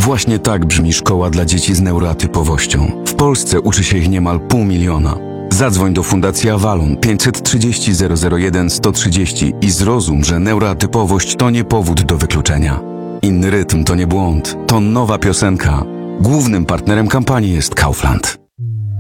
Właśnie tak brzmi szkoła dla dzieci z neuroatypowością. W Polsce uczy się ich niemal 500 000. Zadzwoń do Fundacji Avalon 530 001 130 i zrozum, że neuroatypowość to nie powód do wykluczenia. Inny rytm to nie błąd, to nowa piosenka. Głównym partnerem kampanii jest Kaufland.